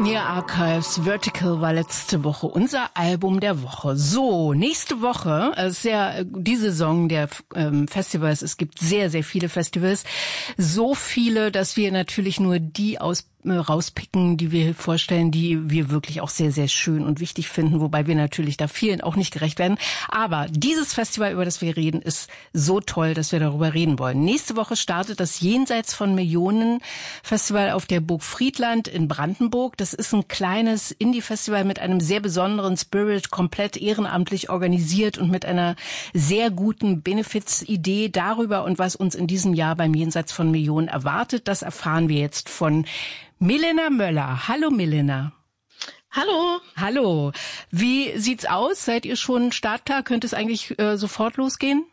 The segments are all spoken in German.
Ja, Archives Vertical war letzte Woche unser Album der Woche. So, nächste Woche, ist ja die Saison der Festivals. Es gibt sehr, sehr viele Festivals. So viele, dass wir natürlich nur die rauspicken, die wir vorstellen, die wir wirklich auch sehr, sehr schön und wichtig finden, wobei wir natürlich da vielen auch nicht gerecht werden. Aber dieses Festival, über das wir reden, ist so toll, dass wir darüber reden wollen. Nächste Woche startet das Jenseits von Millionen Festival auf der Burg Friedland in Brandenburg. Das ist ein kleines Indie-Festival mit einem sehr besonderen Spirit, komplett ehrenamtlich organisiert und mit einer sehr guten Benefits-Idee darüber und was uns in diesem Jahr beim Jenseits von Millionen erwartet. Das erfahren wir jetzt von Milena Möller. Hallo Milena. Hallo. Hallo. Wie sieht's aus? Seid ihr schon startklar? Könnte es eigentlich sofort losgehen?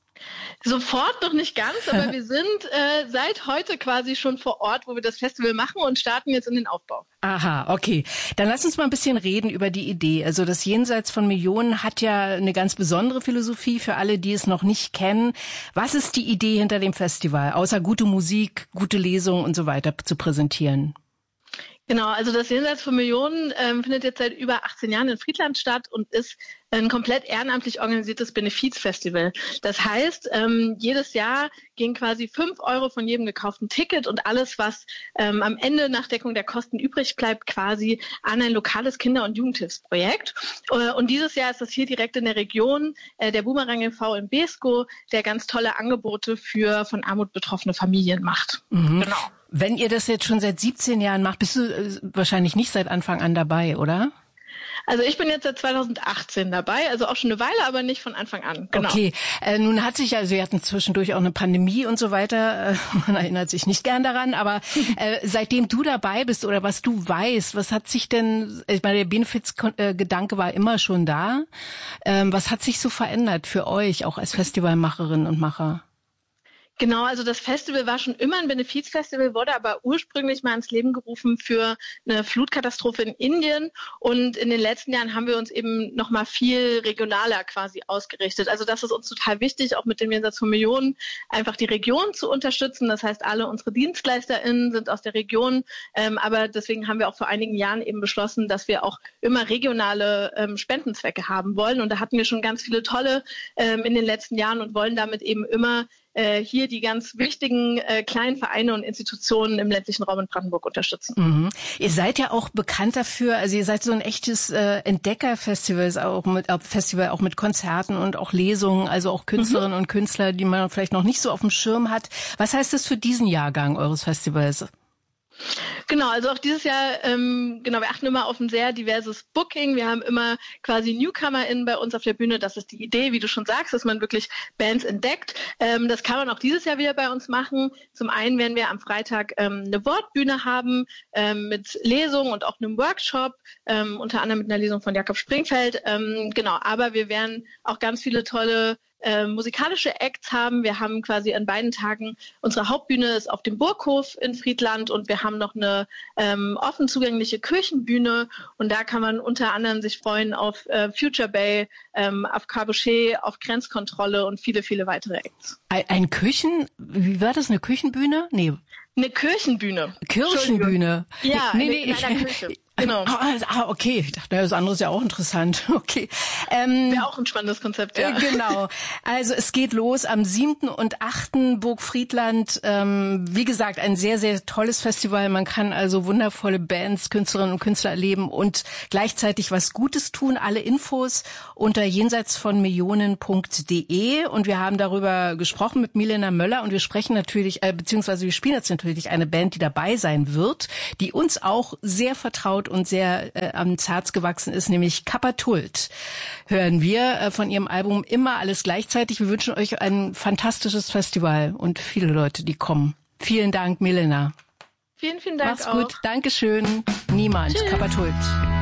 Sofort noch nicht ganz, aber wir sind seit heute quasi schon vor Ort, wo wir das Festival machen und starten jetzt in den Aufbau. Aha, okay. Dann lass uns mal ein bisschen reden über die Idee. Also das Jenseits von Millionen hat ja eine ganz besondere Philosophie für alle, die es noch nicht kennen. Was ist die Idee hinter dem Festival, außer gute Musik, gute Lesungen und so weiter zu präsentieren? Genau, also das Jenseits von Millionen findet jetzt seit über 18 Jahren in Friedland statt und ist ein komplett ehrenamtlich organisiertes Benefizfestival. Das heißt, jedes Jahr gehen quasi 5 € von jedem gekauften Ticket und alles, was am Ende nach Deckung der Kosten übrig bleibt, quasi an ein lokales Kinder- und Jugendhilfsprojekt. Und dieses Jahr ist das hier direkt in der Region, der Boomerang e.V. in Beeskow, der ganz tolle Angebote für von Armut betroffene Familien macht. Mhm. Genau. Wenn ihr das jetzt schon seit 17 Jahren macht, bist du wahrscheinlich nicht seit Anfang an dabei, oder? Also ich bin jetzt seit 2018 dabei, also auch schon eine Weile, aber nicht von Anfang an. Genau. Okay, nun hat sich, also wir hatten zwischendurch auch eine Pandemie und so weiter, man erinnert sich nicht gern daran, aber seitdem du dabei bist oder was du weißt, was hat sich denn, ich meine, der Benefits-Gedanke war immer schon da, was hat sich so verändert für euch, auch als Festivalmacherinnen und Macher? Genau, also das Festival war schon immer ein Benefizfestival, wurde aber ursprünglich mal ins Leben gerufen für eine Flutkatastrophe in Indien. Und in den letzten Jahren haben wir uns eben noch mal viel regionaler quasi ausgerichtet. Also das ist uns total wichtig, auch mit dem Jenseits von Millionen, einfach die Region zu unterstützen. Das heißt, alle unsere DienstleisterInnen sind aus der Region. Aber deswegen haben wir auch vor einigen Jahren eben beschlossen, dass wir auch immer regionale Spendenzwecke haben wollen. Und da hatten wir schon ganz viele tolle in den letzten Jahren und wollen damit eben immer hier die ganz wichtigen kleinen Vereine und Institutionen im ländlichen Raum in Brandenburg unterstützen. Mhm. Ihr seid ja auch bekannt dafür, also ihr seid so ein echtes Entdeckerfestival, auch mit Konzerten und auch Lesungen, also auch Künstlerinnen und Künstler, die man vielleicht noch nicht so auf dem Schirm hat. Was heißt das für diesen Jahrgang eures Festivals? Genau, also auch dieses Jahr, wir achten immer auf ein sehr diverses Booking. Wir haben immer quasi NewcomerInnen bei uns auf der Bühne. Das ist die Idee, wie du schon sagst, dass man wirklich Bands entdeckt. Das kann man auch dieses Jahr wieder bei uns machen. Zum einen werden wir am Freitag eine Wortbühne haben mit Lesungen und auch einem Workshop, unter anderem mit einer Lesung von Jakob Springfeld. Aber wir werden auch ganz viele tolle musikalische Acts haben. Wir haben quasi an beiden Tagen, unsere Hauptbühne ist auf dem Burghof in Friedland und wir haben noch eine offen zugängliche Kirchenbühne und da kann man unter anderem sich freuen auf Future Bay, auf Cabochet, auf Grenzkontrolle und viele, viele weitere Acts. Wie war das, eine Küchenbühne? Nee. Eine Kirchenbühne. Kirchenbühne? Ja, in einer Kirche. Genau. Okay. Ich dachte, das andere ist ja auch interessant. Okay. Wäre auch ein spannendes Konzept, ja. Genau. Also es geht los am 7. und 8. Burg Friedland. Wie gesagt, ein sehr, sehr tolles Festival. Man kann also wundervolle Bands, Künstlerinnen und Künstler erleben und gleichzeitig was Gutes tun. Alle Infos unter jenseitsvonmillionen.de. Und wir haben darüber gesprochen mit Milena Möller und wir sprechen natürlich, beziehungsweise wir spielen jetzt natürlich eine Band, die dabei sein wird, die uns auch sehr vertraut und sehr ans Herz gewachsen ist, nämlich Kapatult. Hören wir von ihrem Album Immer alles gleichzeitig. Wir wünschen euch ein fantastisches Festival und viele Leute, die kommen. Vielen Dank, Milena. Vielen, vielen Dank. Mach's gut. Dankeschön. Niemand. Kapatult.